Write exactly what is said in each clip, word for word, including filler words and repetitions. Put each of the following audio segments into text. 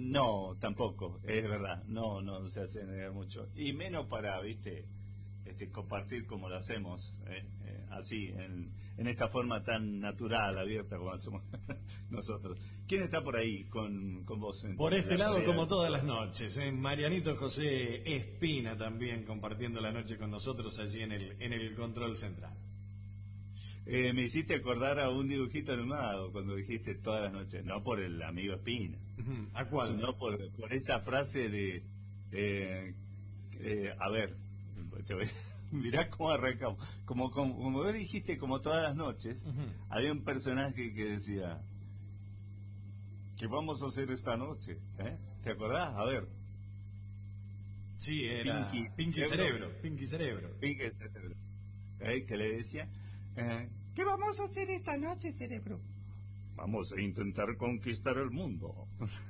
No, tampoco, es verdad, no, no se hace negar mucho. Y menos para, viste, este, compartir como lo hacemos, eh, eh, así, en, en esta forma tan natural, abierta como hacemos nosotros. ¿Quién está por ahí con, con vos? En Por este lado, tarea? como todas las noches, ¿eh? Marianito José Espina también compartiendo la noche con nosotros allí en el, en el control central. Eh, me hiciste acordar a un dibujito animado cuando dijiste todas las noches, no por el amigo Espina, ¿A cuál? sino por, por esa frase de, eh, eh, a ver, te voy, mirá cómo arrancamos, como, como, como vos dijiste, como todas las noches, Uh-huh. había un personaje que decía, ¿qué vamos a hacer esta noche? ¿Eh? ¿Te acordás? A ver. Sí, era Pinky, Pinky Cerebro. Cerebro. Pinky Cerebro. Pinky Cerebro. ¿Eh? Que le decía, eh, ¿qué vamos a hacer esta noche, cerebro? Vamos a intentar conquistar el mundo.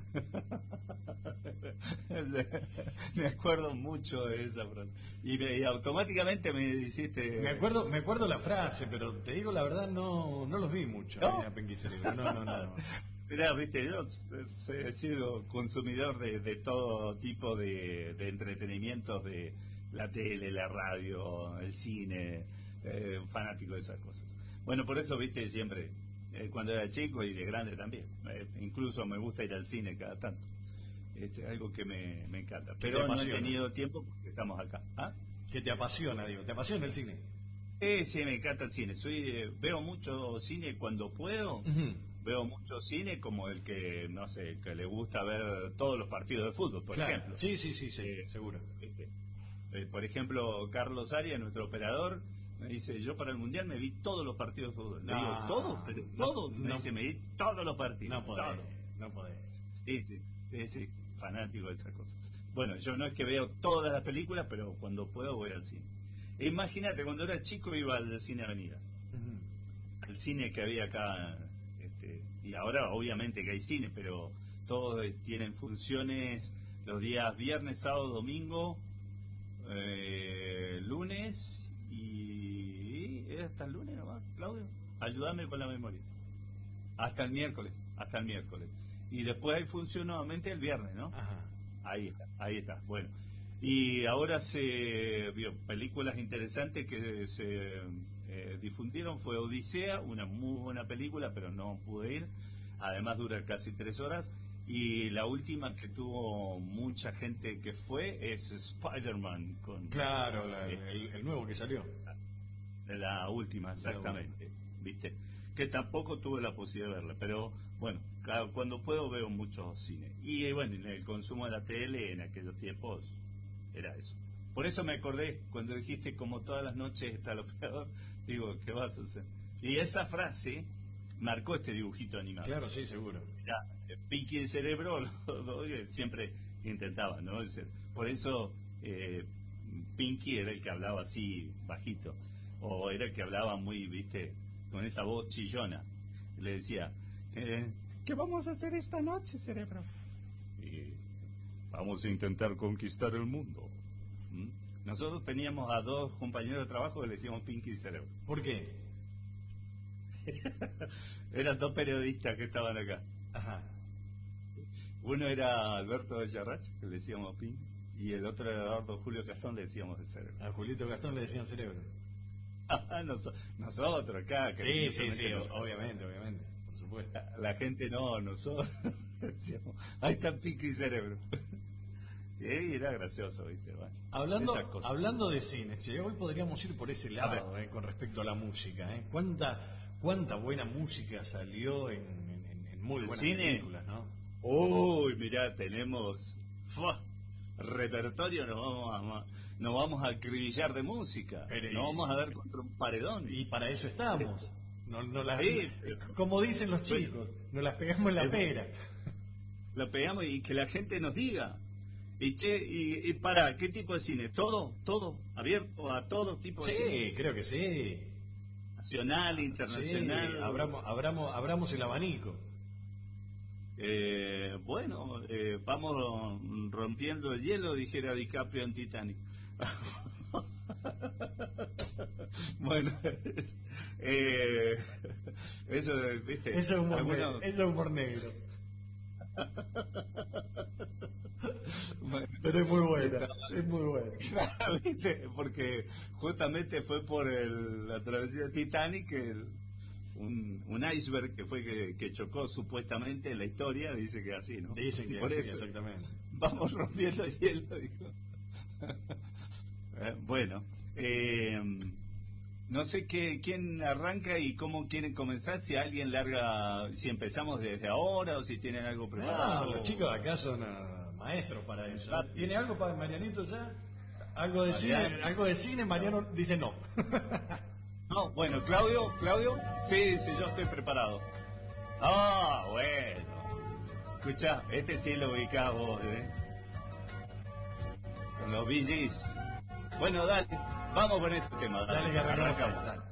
Me acuerdo mucho de esa frase. Y, me- y automáticamente me hiciste... Me acuerdo, me acuerdo la frase, pero te digo la verdad, no, no los vi mucho ¿No? eh, a Pinky Cerebro. No, no, no. no. Mirá, viste, yo he sido consumidor de, de todo tipo de, de entretenimientos, de la tele, la radio, el cine, eh, fanático de esas cosas. Bueno, por eso, viste, siempre, eh, cuando era chico y de grande también, eh, incluso me gusta ir al cine cada tanto. Este, algo que me, me encanta. Que Pero te no he apasiona. tenido tiempo porque estamos acá. ¿Ah? Que te apasiona, digo. ¿Te apasiona el cine? Eh, sí, me encanta el cine. Soy, eh, veo mucho cine cuando puedo. Uh-huh. Veo mucho cine como el que, no sé, el que le gusta ver todos los partidos de fútbol, por Claro. ejemplo. Sí, sí, sí, sí, Eh, seguro. Este, eh, por ejemplo, Carlos Arias, nuestro operador, me dice, yo para el Mundial me vi todos los partidos de fútbol. Le No, digo, ¿todos? Pero no, todos. Me no. dice, me vi todos los partidos. No podés, todos. no podés. Sí, sí, sí, sí, fanático de estas cosas. Bueno, yo no es que veo todas las películas, pero cuando puedo voy al cine. E imagínate, cuando era chico iba al cine Avenida, Uh-huh. al cine que había acá, este, y ahora obviamente que hay cine, pero todos eh, tienen funciones los días viernes, sábado, domingo, eh, lunes y... ¿es hasta el lunes nomás, Claudio? Ayúdame con la memoria. Hasta el miércoles, hasta el miércoles. Y después hay función nuevamente el viernes, ¿no? Ajá. Ahí está, ahí está. Bueno, y ahora se vio películas interesantes que se eh, difundieron. Fue Odisea, una muy buena película, pero no pude ir. Además dura casi tres horas. Y la última que tuvo mucha gente que fue es Spider-Man con Claro, la- eh, el, el nuevo que salió. la última, exactamente, ¿viste? Que tampoco tuve la posibilidad de verla, pero bueno, cada- cuando puedo veo mucho cine. Y eh, bueno, el consumo de la tele en aquellos tiempos era eso. Por eso me acordé, cuando dijiste como todas las noches está el operador, digo, ¿qué vas a hacer? Y esa frase marcó este dibujito animado. Claro, sí, seguro. Mirá, eh, Pinky el cerebro lo- lo- siempre intentaba, ¿no? Es decir, por eso eh, Pinky era el que hablaba así bajito, o era el que hablaba muy, viste, con esa voz chillona. Le decía, eh, ¿qué vamos a hacer esta noche, cerebro? Y vamos a intentar conquistar el mundo. ¿Mm? Nosotros teníamos a dos compañeros de trabajo que le decíamos Pinky y cerebro. ¿Por qué? Eran dos periodistas que estaban acá. Ajá. Uno era Alberto Villarrach, que le decíamos Pin, y el otro era Eduardo Julio Castón, le decíamos el cerebro. A Julito Gastón le decían cerebro. Nos- nosotros acá, que Sí, sí, sí, simplemente o- obviamente, obviamente, por supuesto. nos- la gente no, nosotros decíamos, ahí está Pico y cerebro. Y era gracioso, ¿viste? Bueno, Hablando, esas cosas. hablando de cine, che, hoy podríamos ir por ese lado eh, con respecto a la música. Eh. ¿Cuánta, cuánta buena música salió en, en- en muy ¿El buenas cine? películas, ¿no? Uy, mirá, tenemos ¡fua! Repertorio, nos vamos a ma- nos vamos a acribillar de música, Pero y- nos vamos a dar contra un paredón. Y para eso estamos. No, no las, Sí, pero- como dicen los chicos, nos las pegamos en la El- pera. Lo pegamos y que la gente nos diga. Y che, y, y para, ¿qué tipo de cine? ¿Todo? ¿Todo? ¿Abierto a todo tipo de cine? Sí, creo que sí. Nacional, internacional. Sí, abramos, abramos, abramos el abanico. Eh, bueno, eh, vamos rompiendo el hielo, dijera DiCaprio en Titanic. Bueno, es- eh, eso, viste, Eso es humor, algunos- negro, eso es humor negro. Pero es muy buena, es muy buena. Claro, ¿viste? Porque justamente fue por el, la travesía de Titanic que el, un, un iceberg que fue que, que chocó supuestamente en la historia, dice que así, ¿no? Dicen que por así, eso, exactamente. vamos rompiendo el hielo, dijo. Eh, bueno, eh, no sé qué, quién arranca y cómo quieren comenzar, si alguien larga, si empezamos desde ahora o si tienen algo preparado. No, los chicos de acá son uh, maestros para eso. Ah, ¿Tiene algo para Marianito ya? ¿Algo de Mariano. cine? ¿Algo de cine? Mariano dice no. No, bueno, Claudio, Claudio, sí, sí, yo estoy preparado. Ah, bueno. Escucha, este sí lo ubicás vos, ¿eh? Con los Bee Gees. Bueno, dale, vamos con este tema. Dale que arrancamos. Arrancamos.